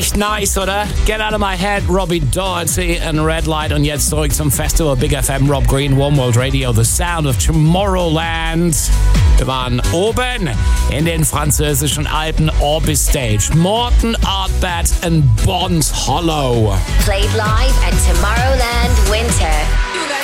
Echt nice, oder? Get Out of My Head, Robbie Doherty and Red Light. Und jetzt zurück zum Festival Big FM, Rob Green, One World Radio, The Sound of Tomorrowland. Wir waren oben in den französischen Alpen, Orbis Stage. Morten Artbat and Bond Hollow. Played live at Tomorrowland Winter.